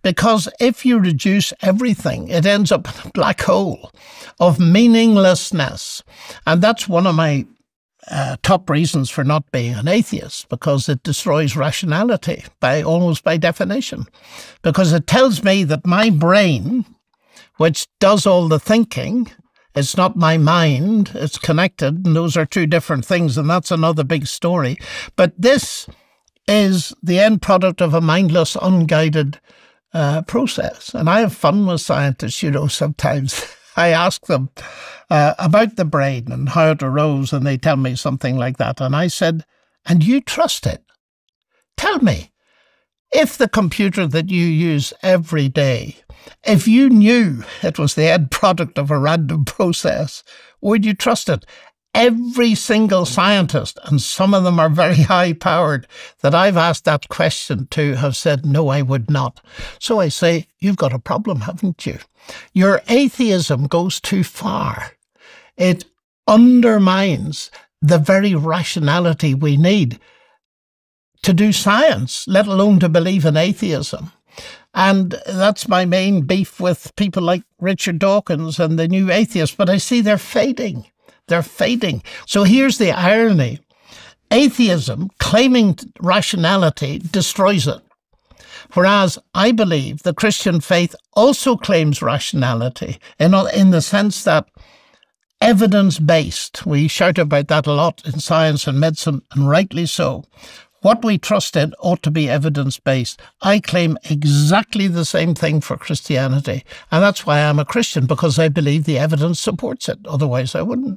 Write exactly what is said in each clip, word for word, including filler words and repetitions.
Because if you reduce everything, it ends up in a black hole of meaninglessness. And that's one of my uh, top reasons for not being an atheist, because it destroys rationality by almost by definition. Because it tells me that my brain, which does all the thinking, it's not my mind, it's connected, and those are two different things, and that's another big story. But this is the end product of a mindless, unguided uh, process. And I have fun with scientists, you know, sometimes. I ask them uh, about the brain and how it arose, and they tell me something like that. And I said, and you trust it? Tell me, if the computer that you use every day, if you knew it was the end product of a random process, would you trust it? Every single scientist, and some of them are very high-powered, that I've asked that question to have said, no, I would not. So I say, you've got a problem, haven't you? Your atheism goes too far. It undermines the very rationality we need to do science, let alone to believe in atheism. And that's my main beef with people like Richard Dawkins and the new atheists. But I see they're fading. They're fading. So here's the irony. Atheism, claiming rationality, destroys it. Whereas I believe the Christian faith also claims rationality in, in the sense that evidence-based, we shout about that a lot in science and medicine, and rightly so. What we trust in ought to be evidence-based. I claim exactly the same thing for Christianity. And that's why I'm a Christian, because I believe the evidence supports it. Otherwise, I wouldn't.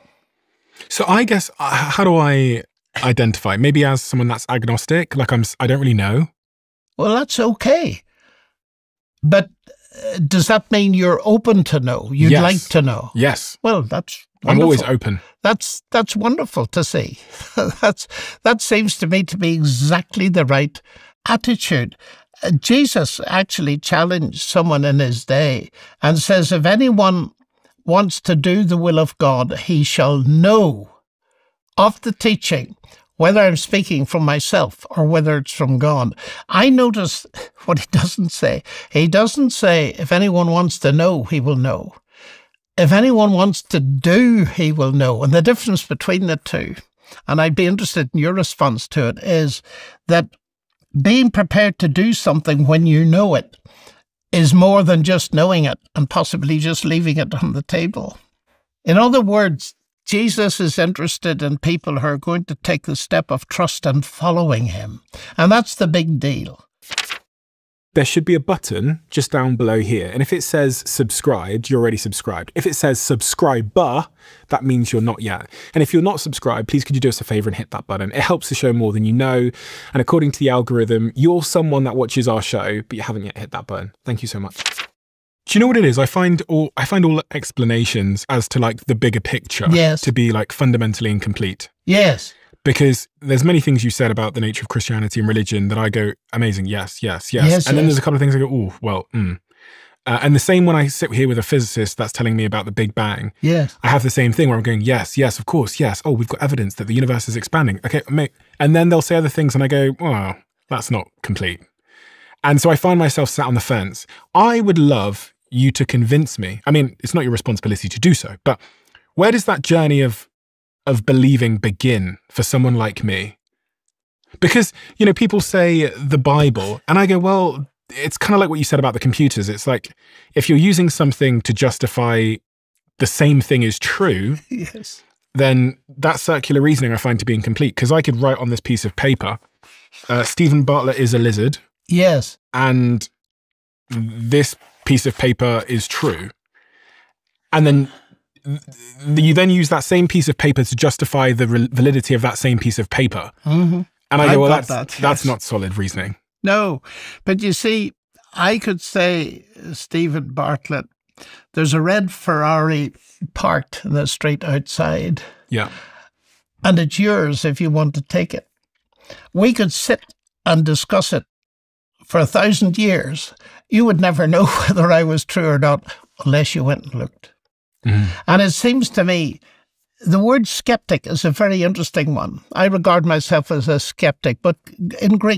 So I guess, uh, how do I identify? Maybe as someone that's agnostic, like I'm, I don't really know. Well, that's okay. But uh, does that mean you're open to know? You'd Yes. like to know? Yes. Well, that's wonderful. I'm always open. That's that's wonderful to see. that's that seems to me to be exactly the right attitude. Uh, Jesus actually challenged someone in his day and says, if anyone wants to do the will of God, he shall know of the teaching, whether I'm speaking from myself or whether it's from God. I notice what he doesn't say. He doesn't say, if anyone wants to know, he will know. If anyone wants to do, he will know. And the difference between the two, and I'd be interested in your response to it, is that being prepared to do something when you know it is more than just knowing it and possibly just leaving it on the table. In other words, Jesus is interested in people who are going to take the step of trust and following him. And that's the big deal. There should be a button just down below here. And if it says subscribed, you're already subscribed. If it says subscriber, that means you're not yet. And if you're not subscribed, please could you do us a favor and hit that button. It helps the show more than you know. And according to the algorithm, you're someone that watches our show, but you haven't yet hit that button. Thank you so much. Do you know what it is? I find all I find all explanations as to like the bigger picture Yes. to be like fundamentally incomplete. Yes. Because there's many things you said about the nature of Christianity and religion that I go, amazing, yes, yes, yes. Yes, and then yes. there's a couple of things I go, oh, well, mm. Uh, and the same when I sit here with a physicist that's telling me about the Big Bang. Yes. I have the same thing where I'm going, yes, yes, of course, yes. Oh, we've got evidence that the universe is expanding. Okay, mate. And then they'll say other things and I go, oh, that's not complete. And so I find myself sat on the fence. I would love you to convince me. I mean, it's not your responsibility to do so, but where does that journey of of believing begin for someone like me? Because, you know, people say the Bible, and I go, well, it's kind of like what you said about the computers. It's like, if you're using something to justify the same thing is true, Yes. then that circular reasoning I find to be incomplete. Because I could write on this piece of paper, uh, Stephen Bartlett is a lizard, Yes. and this piece of paper is true. And then you then use that same piece of paper to justify the validity of that same piece of paper. Mm-hmm. And I I've go, well, got that's, that, that's yes. not solid reasoning. No, but you see, I could say, Stephen Bartlett, there's a red Ferrari parked in the street outside. Yeah. And it's yours if you want to take it. We could sit and discuss it for a thousand years. You would never know whether I was true or not unless you went and looked. Mm-hmm. And it seems to me the word skeptic is a very interesting one. I regard myself as a skeptic, but in Greek